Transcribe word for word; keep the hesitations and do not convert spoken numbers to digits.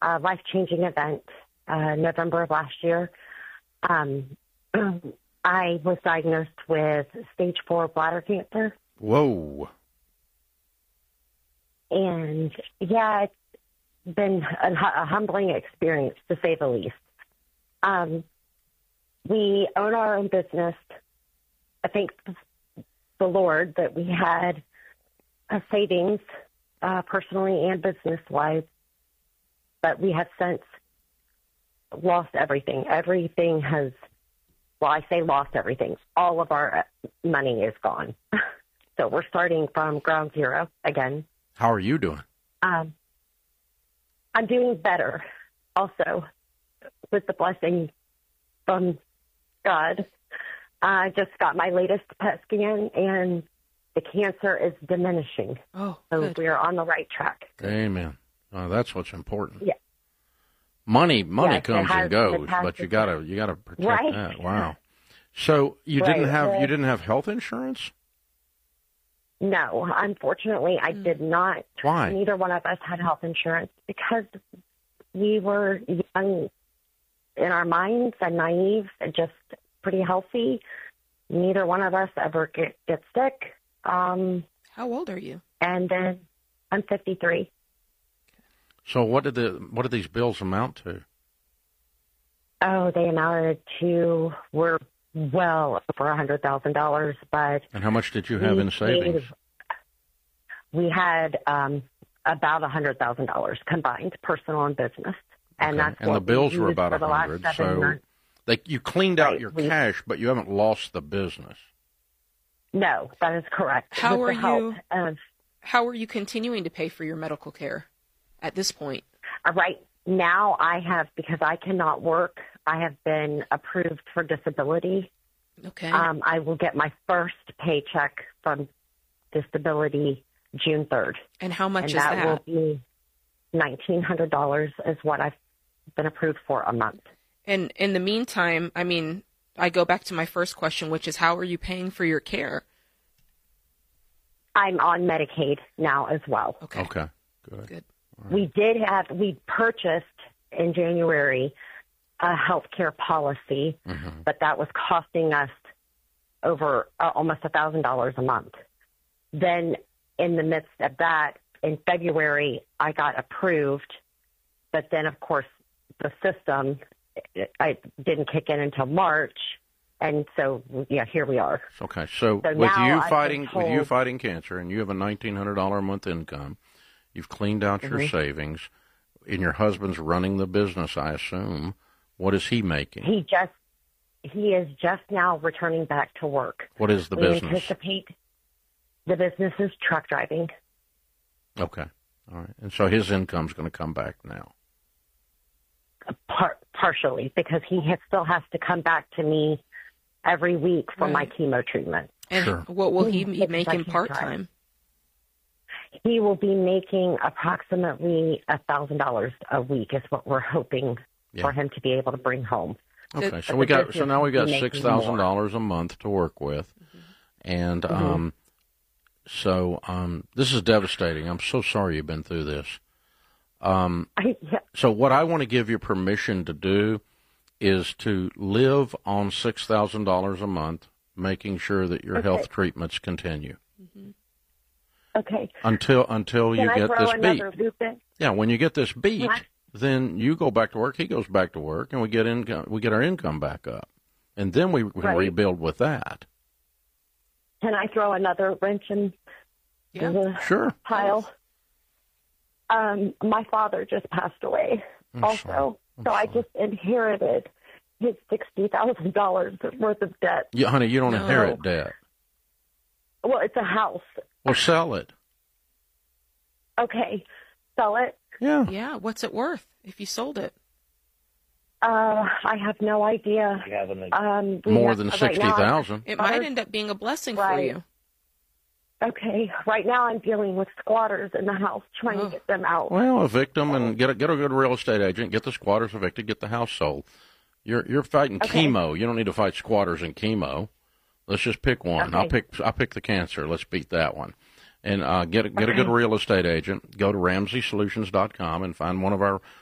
a life-changing event, uh, November of last year. Um, I was diagnosed with stage four bladder cancer. Whoa. And, yeah, it's been a, a humbling experience, to say the least. Um, we own our own business. I thank the Lord that we had a savings, uh, personally and business-wise, but we have since lost everything. Everything has, well, I say lost everything. All of our money is gone. So we're starting from ground zero again. How are you doing? Um, I'm doing better also with the blessing from God. I just got my latest P E T scan, and the cancer is diminishing. Oh, so good. we are on the right track. Amen. Oh, that's what's important. Yeah. Money, money Yes, comes has, and goes, but you gotta, you gotta protect right. that. Wow. So you right. didn't have, well, you didn't have health insurance? No, unfortunately, I Mm. did not. Why? Neither one of us had health insurance because we were young in our minds and naive and just pretty healthy. Neither one of us ever get, get sick. Um, How old are you? and then I'm fifty-three. So what did the, what did these bills amount to? Oh, they amounted to, we're well over one hundred thousand dollars, but And how much did you have in savings? Gave, we had um, about one hundred thousand dollars combined, personal and business. And Okay. that's and what the bills we were used about for the a last hundred. seven So months. they, you cleaned out Right. your We- cash, but you haven't lost the business. No, that is correct. How With are the help you- Of, How are you continuing to pay for your medical care at this point? uh, right now, I have, because I cannot work, I have been approved for disability. Okay. Um, I will get my first paycheck from disability June third. and how much and is that, that? will be nineteen hundred dollars is what I've been approved for a month. And in the meantime, I mean, I go back to my first question, which is how are you paying for your care? I'm on Medicaid now as well. Okay. Okay. Good. Good. We did have, we purchased in January a health care policy, Mm-hmm. but that was costing us over uh, almost one thousand dollars a month. Then in the midst of that, in February, I got approved, but then, of course, the system I didn't kick in until March, and so, yeah, here we are. Okay, so, So with now you I've been fighting with you told- fighting cancer, and you have a nineteen hundred dollar a month income, you've cleaned out your Mhm. savings, and your husband's running the business, I assume. What is he making? He just he is just now returning back to work. What is the we business? anticipate the business is truck driving. Okay, all right, and so his income's going to come back now. Par- partially, because he has, still has to come back to me every week for my Right. chemo treatment. And Sure. what will he be It's making second part-time? He will be making approximately a thousand dollars a week is what we're hoping Yeah. for him to be able to bring home. Okay, But so the we got business so now we got is making six thousand dollars a month to work with, and Mm-hmm. um, so um, this is devastating. I'm so sorry you've been through this. Um, I, yeah, so what I want to give you permission to do is to live on six thousand dollars a month, making sure that your Okay. health treatments continue okay. until until Can you I get throw this another beat. loop in? Yeah, when you get this beat, What? then you go back to work. He goes back to work, and we get income. We get our income back up, and then we can Right. rebuild with that. Can I throw another wrench in Yeah. the Sure. pile? Um, my father just passed away I'm also, sorry. I'm so I sorry. just inherited his sixty thousand dollars worth of debt. Yeah, honey, you don't No. inherit debt. Well, it's a house. Well, sell it. Okay, sell it. Yeah. Yeah. What's it worth if you sold it? Uh, I have no idea. You have an Um, we More have- than right sixty now- thousand. It might Others- end up being a blessing for Right. you. Okay, right now I'm dealing with squatters in the house, trying Oh. to get them out. Well, evict them and get a, get a good real estate agent. Get the squatters evicted. Get the house sold. You're you're fighting Okay. chemo. You don't need to fight squatters and chemo. Let's just pick one. Okay. I'll pick I'll pick the cancer. Let's beat that one. And uh, get a, get a good Okay. real estate agent. Go to Ramsey Solutions dot com and find one of our